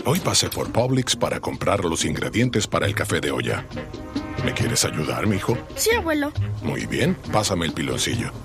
Hoy pasé por Publix para comprar los ingredientes para el café de olla. ¿Me quieres ayudar, mijo? Sí, abuelo. Muy bien, pásame el piloncillo.